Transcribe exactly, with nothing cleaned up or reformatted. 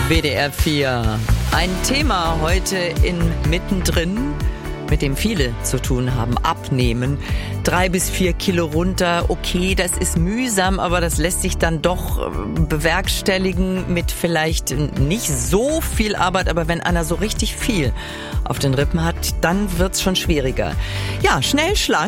W D R vier. Ein Thema heute in Mittendrin, mit dem viele zu tun haben. Abnehmen. Drei bis vier Kilo runter. Okay, das ist mühsam, aber das lässt sich dann doch bewerkstelligen mit vielleicht nicht so viel Arbeit. Aber wenn einer so richtig viel auf den Rippen hat, dann wird's schon schwieriger. Ja, schnell, schlank.